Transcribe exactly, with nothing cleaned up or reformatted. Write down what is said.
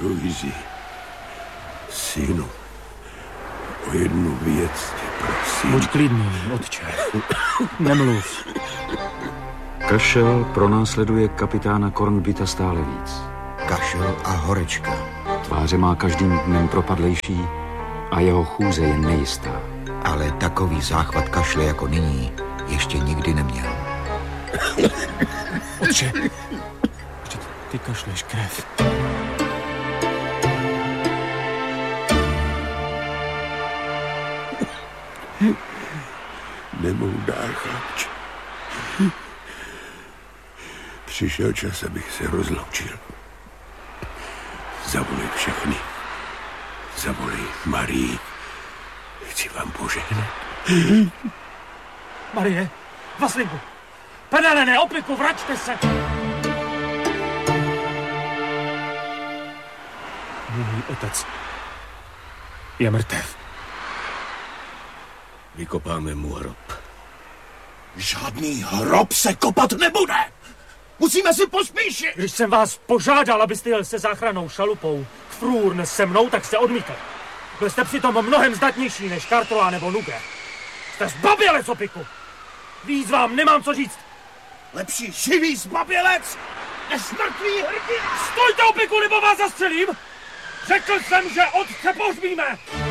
Aloisi, synu, o jednu věc tě prosím. Buď klidný, otče. Nemluv. Kašel pronásleduje kapitána Kornbita stále víc. Kašel a horečka. Tváře má každým dnem propadlejší a jeho chůze je nejistá. Ale takový záchvat kašle jako nyní ještě nikdy neměl. Otče, vždyť ty kašleš krev. Nemoudá, chlapče. Přišel čas, abych se rozloučil. Zavolej všechny. Zavolej Marii. Chci vám požehnat. Marie, Vaslinku, Penelene, opiku, vraťte se! Můj otec je mrtev. Vykopáme mu hrob. Žádný hrob se kopat nebude! Musíme si pospíšit! Když jsem vás požádal, abyste jel se záchrannou šalupou k Frůrn se mnou, tak jste odmítl. Byl jste přitom mnohem zdatnější než Kartoa nebo Nuge. Jste zbabělec, opiku! Víc vám nemám co říct. Lepší živý zbabělec než mrtvý hrdina! Stojte, opiku, nebo vás zastřelím! Řekl jsem, že otce pohřbíme!